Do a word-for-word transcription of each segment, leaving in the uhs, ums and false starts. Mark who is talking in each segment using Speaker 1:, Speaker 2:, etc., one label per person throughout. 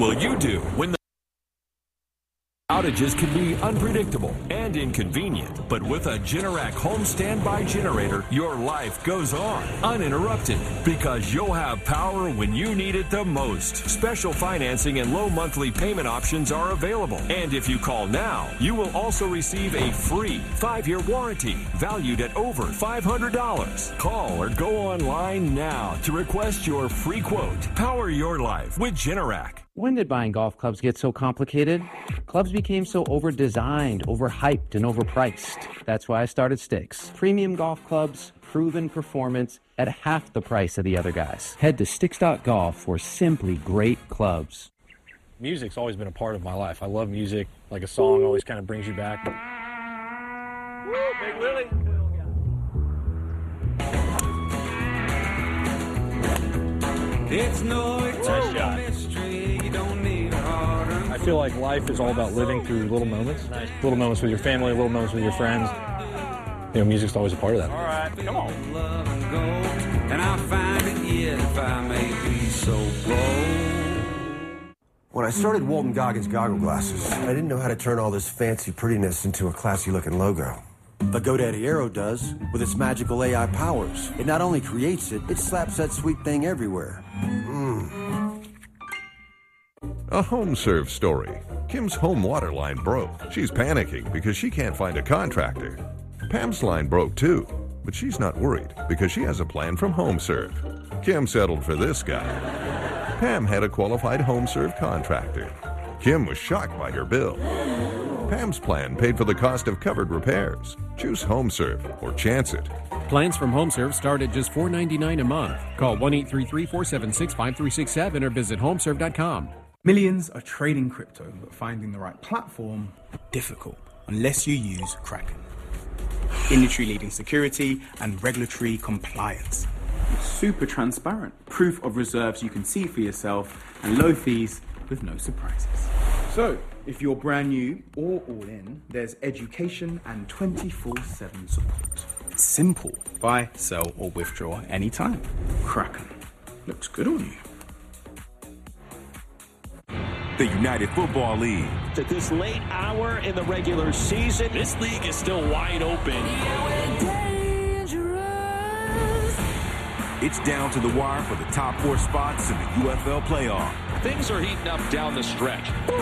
Speaker 1: will you do when the outages can be unpredictable and inconvenient, but with a Generac home standby generator, your life goes on uninterrupted because you'll have power when you need it the most. Special financing and low monthly payment options are available. And if you call now, you will also receive a free five-year warranty valued at over five hundred dollars. Call or go online now to request your free quote. Power your life with Generac.
Speaker 2: When did buying golf clubs get so complicated? Clubs became so over-designed, overhyped, and overpriced. That's why I started Sticks. Premium golf clubs, proven performance at half the price of the other guys. Head to Sticks dot golf for simply great clubs.
Speaker 3: Music's always been a part of my life. I love music. Like a song always kind of brings you back.
Speaker 4: Woo, Big Willie.
Speaker 5: It's no
Speaker 3: nice mystery, you don't need a heart. I feel like life is all about living through little moments. Nice. Little moments with your family, little moments with your friends. You know, music's always a part of that.
Speaker 4: All right, come on.
Speaker 5: And I'll find it yet if I may be so bold.
Speaker 6: When I started Walton Goggins Goggle Glasses, I didn't know how to turn all this fancy prettiness into a classy-looking logo. But GoDaddy Aero does, with its magical A I powers. It not only creates it, it slaps that sweet thing everywhere. Mmm.
Speaker 7: A HomeServe story. Kim's home water line broke. She's panicking because she can't find a contractor. Pam's line broke too, but she's not worried because she has a plan from HomeServe. Kim settled for this guy. Pam had a qualified HomeServe contractor. Kim was shocked by her bill. Pam's plan paid for the cost of covered repairs. Choose HomeServe or chance it.
Speaker 8: Plans from HomeServe start at just four dollars and ninety-nine cents a month. Call one eight three three, four seven six, five three six seven or visit homeserve dot com.
Speaker 9: Millions are trading crypto, but finding the right platform, difficult, unless you use Kraken. Industry-leading security and regulatory compliance. It's super transparent. Proof of reserves you can see for yourself, and low fees with no surprises. So, if you're brand new or all in, there's education and twenty-four seven support. It's simple. Buy, sell, or withdraw anytime. Kraken. Looks good on you.
Speaker 10: The United Football League.
Speaker 11: At this late hour in the regular season, this league is still wide open.
Speaker 10: It's down to the wire for the top four spots in the U F L playoff.
Speaker 11: Things are heating up down the stretch.
Speaker 4: What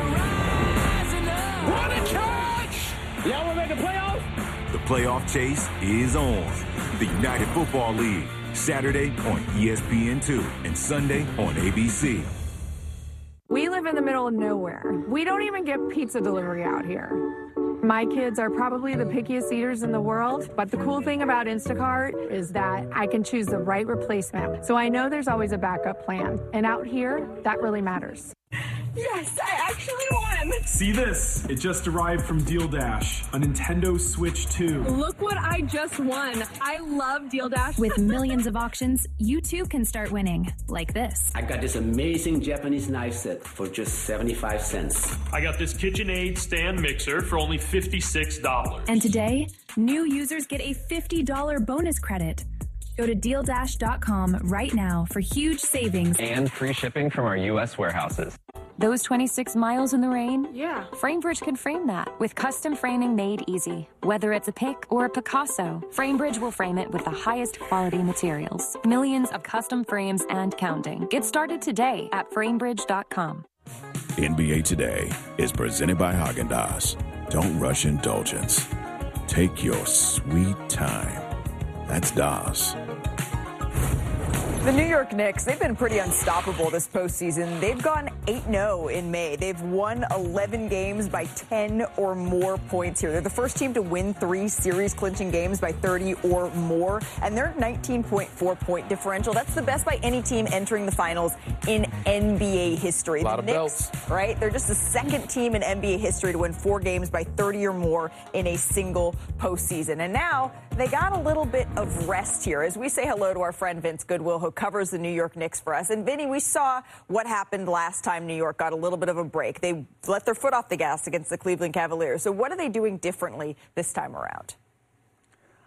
Speaker 4: a catch! Y'all want to make the playoffs?
Speaker 10: The playoff chase is on. The United Football League, Saturday on E S P N two and Sunday on A B C.
Speaker 12: We live in the middle of nowhere. We don't even get pizza delivery out here. My kids are probably the pickiest eaters in the world, but the cool thing about Instacart is that I can choose the right replacement. So I know there's always a backup plan. And out here, that really matters.
Speaker 13: Yes, I actually won!
Speaker 14: See this? It just arrived from Deal Dash, a Nintendo Switch two.
Speaker 13: Look what I just won. I love Deal Dash.
Speaker 15: With millions of auctions, you too can start winning, like this.
Speaker 16: I got this amazing Japanese knife set for just seventy-five cents.
Speaker 17: I got this KitchenAid stand mixer for only fifty-six dollars.
Speaker 15: And today, new users get a fifty dollars bonus credit. Go to deal dash dot com right now for huge savings.
Speaker 18: And free shipping from our U S warehouses.
Speaker 19: Those twenty-six miles in the rain?
Speaker 12: Yeah.
Speaker 19: FrameBridge can frame that with custom framing made easy. Whether it's a pick or a Picasso, FrameBridge will frame it with the highest quality materials. Millions of custom frames and counting. Get started today at framebridge dot com.
Speaker 20: N B A Today is presented by Haagen-Dazs. Don't rush indulgence. Take your sweet time. That's Das.
Speaker 21: The New York Knicks, they've been pretty unstoppable this postseason. They've gone eight and oh in May. They've won eleven games by ten or more points here. They're the first team to win three series-clinching games by thirty or more, and they're nineteen point four point differential. That's the best by any team entering the finals in N B A history.
Speaker 22: A lot
Speaker 21: the
Speaker 22: of
Speaker 21: Knicks,
Speaker 22: belts.
Speaker 21: right? They're just the second team in N B A history to win four games by thirty or more in a single postseason. And now they got a little bit of rest here as we say hello to our friend Vince Goodwill, who covers the New York Knicks for us. And Vinny, we saw what happened last time New York got a little bit of a break. They let their foot off the gas against the Cleveland Cavaliers. So what are they doing differently this time around?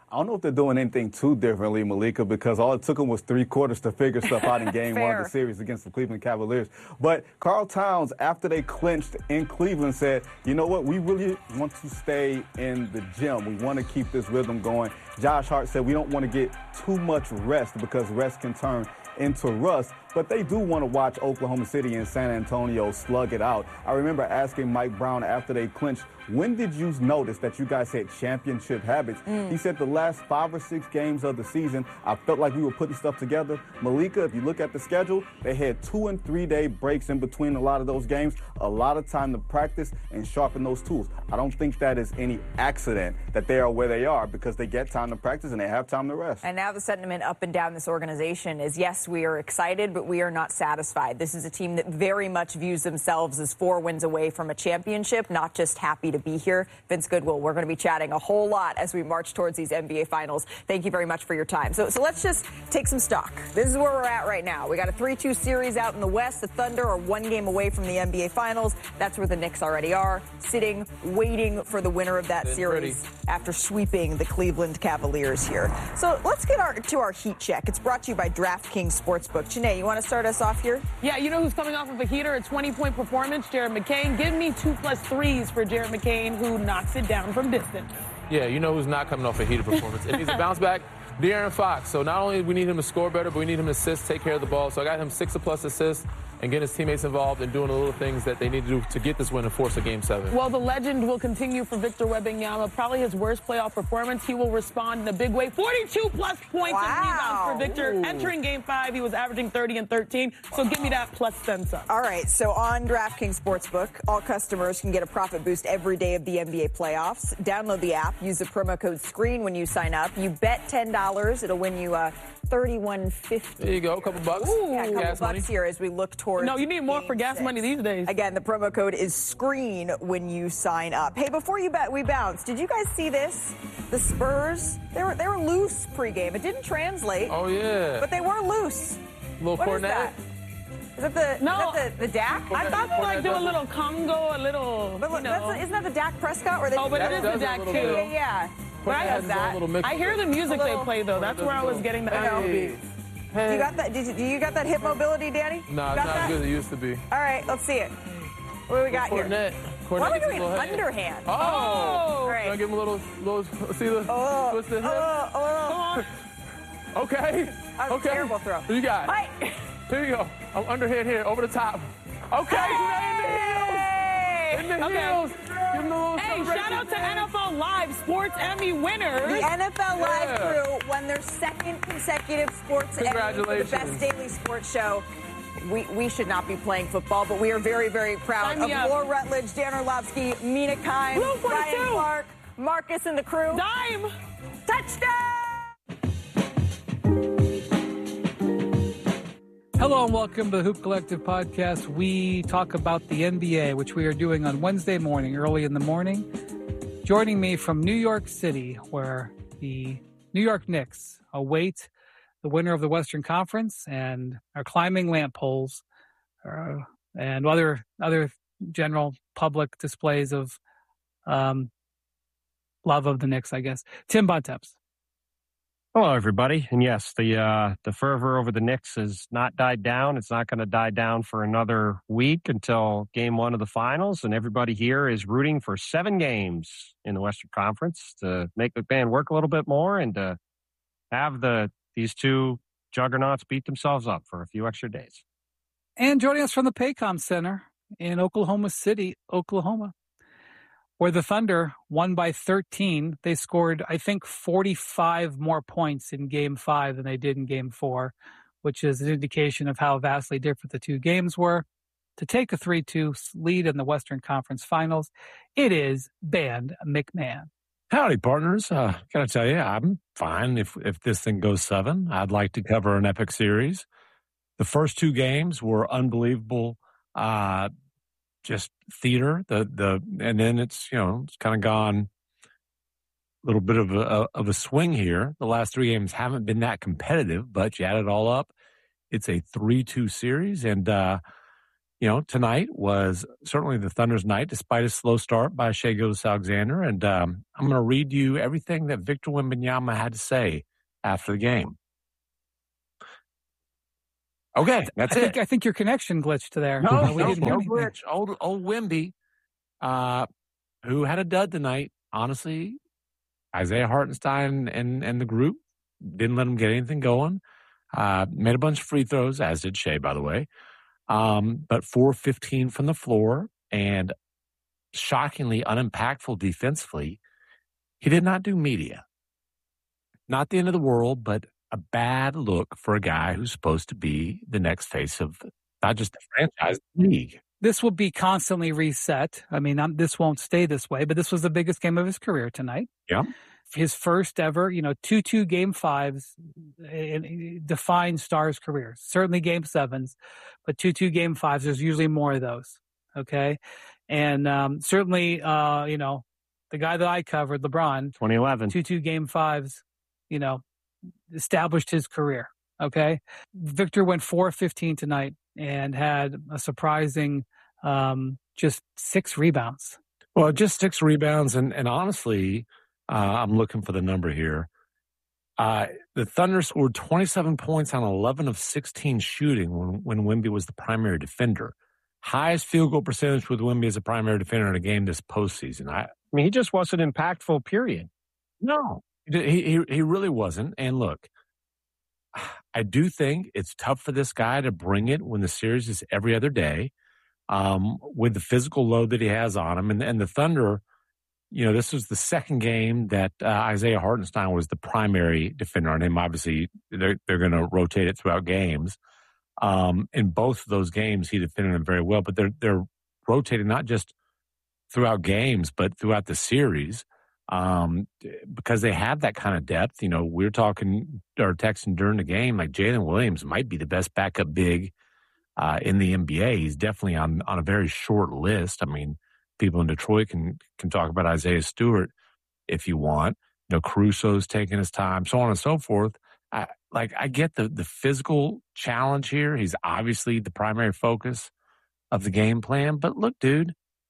Speaker 1: I don't know if they're doing anything too differently, Malika, because all it took them was three quarters to figure stuff out in game one of the series against the Cleveland Cavaliers. But Karl Towns, after they clinched in Cleveland, said, you know what, we really want to stay in the gym. We want to keep this rhythm going. Josh Hart said we don't want to get too much rest because rest can turn into rust, but they do want to watch Oklahoma City and San Antonio slug it out. I remember asking Mike Brown after they clinched, when did you notice that you guys had championship habits? Mm. He said the last five or six games of the season, I felt like we were putting stuff together. Malika, if you look at the schedule, they had two and three day breaks in between a lot of those games, a lot of time to practice and sharpen those tools. I don't think that is any accident that they are where they are because they get time to practice and they have time to rest.
Speaker 21: And now the sentiment up and down this organization is, yes, we are excited, but we are not satisfied. This is a team that very much views themselves as four wins away from a championship, not just happy to be here. Vince Goodwill, we're going to be chatting a whole lot as we march towards these N B A Finals. Thank you very much for your time. So, so let's just take some stock. This is where we're at right now. We got a three two series out in the West. The Thunder are one game away from the N B A Finals. That's where the Knicks already are, sitting, waiting for the winner of that series pretty. after sweeping the Cleveland Cavaliers here. So let's get our, to our heat check. It's brought to you by DraftKings Sportsbook. Janae, you want to start us off here?
Speaker 22: Yeah, you know who's coming off of a heater, a twenty-point performance? Jared McCain. Give me two plus threes for Jared McCain, who knocks it down from distance.
Speaker 23: Yeah, you know who's not coming off a heater performance. If he's a bounce back, De'Aaron Fox. So not only do we need him to score better, but we need him to assist, take care of the ball. So I got him six plus assists and getting his teammates involved and doing the little things that they need to do to get this win and force a game seven.
Speaker 22: Well, the legend will continue for Victor Wembanyama. Probably his worst playoff performance. He will respond in a big way. forty-two plus points wow. and rebounds for Victor. Ooh. Entering game five, he was averaging thirty and thirteen. So give me that plus then some.
Speaker 21: All right. So on DraftKings Sportsbook, all customers can get a profit boost every day of the N B A playoffs. Download the app. Use the promo code SCREEN when you sign up. You bet ten dollars. It'll win you uh, thirty-one fifty.
Speaker 23: There you go. A couple bucks.
Speaker 21: Ooh, yeah, a couple
Speaker 23: gas
Speaker 21: bucks
Speaker 23: money.
Speaker 21: here as we look towards.
Speaker 22: No, you need more for gas
Speaker 21: six.
Speaker 22: money these days.
Speaker 21: Again, the promo code is SCREEN when you sign up. Hey, before you bet, we bounce. Did you guys see this? The Spurs, they were they were loose pregame. It didn't translate.
Speaker 23: Oh yeah.
Speaker 21: But they were loose.
Speaker 23: Little
Speaker 21: what
Speaker 23: Fournette.
Speaker 22: Is
Speaker 21: that? Is that the
Speaker 22: no,
Speaker 21: is that the, the Dak?
Speaker 22: I thought they like do a little Congo, a little.
Speaker 21: But
Speaker 22: you know.
Speaker 21: that's a, isn't that the Dak Prescott? Or they
Speaker 22: oh, but it is the Dak too.
Speaker 21: Yeah, yeah.
Speaker 22: But I,
Speaker 23: that.
Speaker 22: I hear the music they play though. That's where I was getting the
Speaker 21: Afrobeat. Hey. You got that? Did you, do you got that hip mobility, Danny?
Speaker 23: No, it's not
Speaker 21: that?
Speaker 23: as good as it used to be.
Speaker 21: All right, let's see it. What do we got
Speaker 23: Fournette.
Speaker 21: here?
Speaker 23: Fournette
Speaker 21: What are we doing? Underhand.
Speaker 23: Oh!
Speaker 21: All right.
Speaker 23: Can I give him a little, little see the
Speaker 21: oh,
Speaker 23: twist the hip?
Speaker 21: Oh, oh.
Speaker 23: Come on. Okay.
Speaker 21: That was
Speaker 23: okay.
Speaker 21: a terrible throw.
Speaker 23: What you got?
Speaker 21: Right.
Speaker 23: Here you go. I'm underhand here, over the top. Okay,
Speaker 21: hey!
Speaker 23: in the heels. In the
Speaker 22: okay.
Speaker 23: heels. Give him a little
Speaker 22: hey, shout out to N F L Live Sports Emmy winners.
Speaker 21: The N F L Live
Speaker 23: yeah.
Speaker 21: crew won their second consecutive Sports Emmy for the best daily sports show. We, we should not be playing football, but we are very, very proud of Laura Rutledge, Dan Orlovsky, Mina Kimes, Ryan Clark, Marcus and the crew.
Speaker 22: Dime!
Speaker 21: Touchdown!
Speaker 24: Hello and welcome to the Hoop Collective podcast. We talk about the N B A, which we are doing on Wednesday morning, early in the morning. Joining me from New York City, where the New York Knicks await the winner of the Western Conference and are climbing lamp poles uh, and other other general public displays of um, love of the Knicks, I guess. Tim Bontemps.
Speaker 25: Hello, everybody. And yes, the uh, the fervor over the Knicks has not died down. It's not going to die down for another week until game one of the finals. And everybody here is rooting for seven games in the Western Conference to make McMahon work a little bit more and to have the these two juggernauts beat themselves up for a few extra days.
Speaker 24: And joining us from the Paycom Center in Oklahoma City, Oklahoma, where the Thunder won by thirteen. They scored, I think, forty-five more points in Game five than they did in Game four, which is an indication of how vastly different the two games were. To take a three two lead in the Western Conference Finals, it is Band McMahon.
Speaker 26: Howdy, partners. Uh, gotta tell you, I'm fine if, if this thing goes seven. I'd like to cover an epic series. The first two games were unbelievable. Uh, just theater, the, the, and then it's, you know, it's kind of gone a little bit of a, of a swing here. The last three games haven't been that competitive, but you add it all up, it's a three two series. And, uh, you know, tonight was certainly the Thunder's night, despite a slow start by Shai Gilgeous-Alexander. And um, I'm going to read you everything that Victor Wembanyama had to say after the game. Okay, that's
Speaker 24: I
Speaker 26: it.
Speaker 24: Think, I think your connection glitched there.
Speaker 26: No,
Speaker 24: uh, we
Speaker 26: no,
Speaker 24: didn't
Speaker 26: no
Speaker 24: hear
Speaker 26: glitch. Old, old Wemby, uh, who had a dud tonight. Honestly, Isaiah Hartenstein and, and the group didn't let him get anything going. Uh, made a bunch of free throws, as did Shai, by the way. Um, but four fifteen from the floor and shockingly unimpactful defensively. He did not do media. Not the end of the world, but a bad look for a guy who's supposed to be the next face of not just the franchise, the league.
Speaker 24: This will be constantly reset. I mean, I'm, this won't stay this way, but this was the biggest game of his career tonight.
Speaker 26: Yeah.
Speaker 24: His first ever, you know, two two game fives define Stars' careers. Certainly game sevens, but two two game fives, there's usually more of those. Okay. And um, certainly, uh, you know, the guy that I covered, LeBron,
Speaker 25: twenty eleven,
Speaker 24: two two game fives, you know, established his career. Okay. Victor went four fifteen tonight and had a surprising um, just six rebounds.
Speaker 26: Well, just six rebounds. And, and honestly, Uh, I'm looking for the number here. Uh, the Thunder scored twenty-seven points on eleven of sixteen shooting when, when Wemby was the primary defender. Highest field goal percentage with Wemby as a primary defender in a game this postseason. I,
Speaker 25: I mean, he just wasn't impactful, period.
Speaker 26: No, he, he, he really wasn't. And look, I do think it's tough for this guy to bring it when the series is every other day um, with the physical load that he has on him. And, and the Thunder, you know, this was the second game that uh, Isaiah Hartenstein was the primary defender on him. Obviously, they're, they're going to rotate it throughout games. Um, in both of those games, he defended him very well, but they're they're rotating not just throughout games, but throughout the series um, because they have that kind of depth. You know, we were talking or texting during the game, like Jalen Williams might be the best backup big uh, in the N B A. He's definitely on, on a very short list. I mean, people in Detroit can can talk about Isaiah Stewart if you want. You know, Caruso's taking his time, so on and so forth. I, like, I get the the physical challenge here. He's obviously the primary focus of the game plan. But look, dude,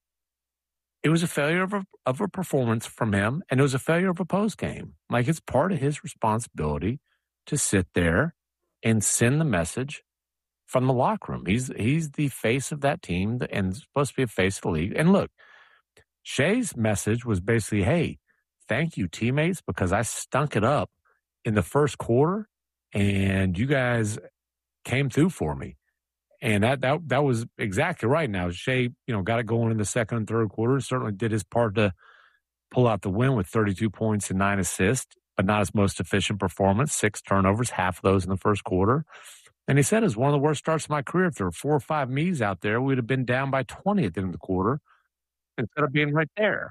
Speaker 26: it was a failure of a, of a performance from him, and it was a failure of a post game. Like, it's part of his responsibility to sit there and send the message from the locker room. He's he's the face of that team and supposed to be a face of the league. And look, Shai's message was basically, hey, thank you, teammates, because I stunk it up in the first quarter and you guys came through for me. And that that that was exactly right. Now, Shai, you know, got it going in the second and third quarter, certainly did his part to pull out the win with thirty-two points and nine assists, but not his most efficient performance. Six turnovers, half of those in the first quarter. And he said it was one of the worst starts of my career. If there were four or five me's out there, we'd have been down by twenty at the end of the quarter instead of being right there.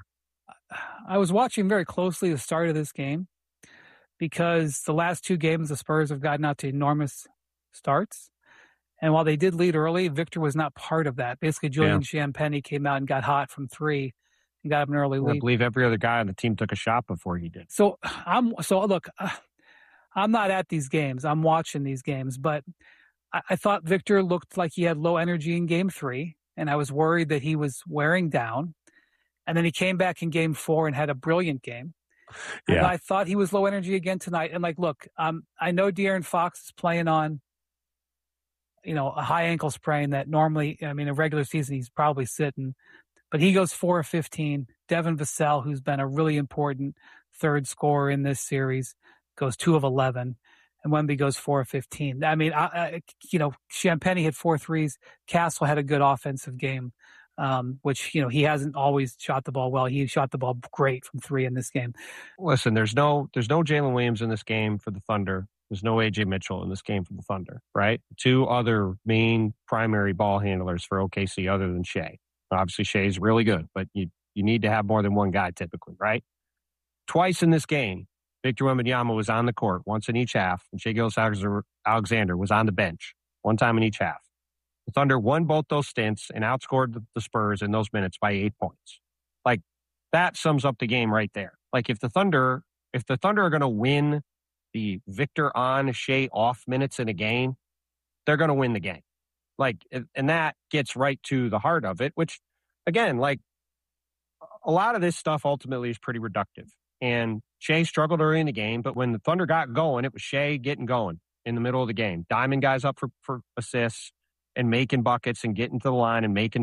Speaker 24: I was watching very closely the start of this game because the last two games the Spurs have gotten out to enormous starts. And while they did lead early, Victor was not part of that. Basically, Julian yeah. Champagnie came out and got hot from three and got up an early lead.
Speaker 25: I believe every other guy on the team took a shot before he did.
Speaker 24: So, I'm so look, uh, I'm not at these games. I'm watching these games. But I, I thought Victor looked like he had low energy in game three, and I was worried that he was wearing down. And then he came back in game four and had a brilliant game. Yeah. And I thought he was low energy again tonight. And, like, look, um, I know De'Aaron Fox is playing on, you know, a high ankle sprain that normally, I mean, a regular season, he's probably sitting. But he goes four of fifteen. Devin Vassell, who's been a really important third scorer in this series, goes two of eleven. And Wemby goes four of fifteen. I mean, I, I, you know, Champagnie hit four threes. Castle had a good offensive game, um, which, you know, he hasn't always shot the ball well. He shot the ball great from three in this game.
Speaker 25: Listen, there's no there's no Jalen Williams in this game for the Thunder. There's no A J Mitchell in this game for the Thunder, right? Two other main primary ball handlers for O K C other than Shai. Obviously, Shai's really good, but you, you need to have more than one guy typically, right? Twice in this game, Victor Wembanyama was on the court, once in each half, and Shai Gilgeous-Alexander was on the bench, one time in each half. The Thunder won both those stints and outscored the, the Spurs in those minutes by eight points. Like, that sums up the game right there. Like, if the Thunder, if the Thunder are going to win the Victor on, Shai off minutes in a game, they're going to win the game. Like, and that gets right to the heart of it, which, again, like, a lot of this stuff ultimately is pretty reductive. And Shea struggled early in the game, but when the Thunder got going, it was Shea getting going in the middle of the game. Diamond guys up for, for assists and making buckets and getting to the line and making